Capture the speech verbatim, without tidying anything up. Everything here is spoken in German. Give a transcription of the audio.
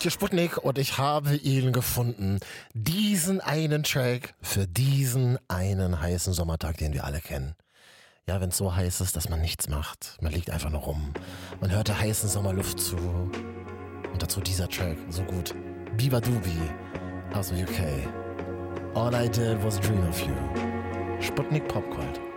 hier Sputnik und ich habe ihn gefunden. Diesen einen Track für diesen einen heißen Sommertag, den wir alle kennen. Ja, wenn es so heiß ist, dass man nichts macht. Man liegt einfach nur rum. Man hört der heißen Sommerluft zu. Und dazu dieser Track, so gut. Biba Dubi aus dem U K. All I did was dream of you. Sputnik Popgold.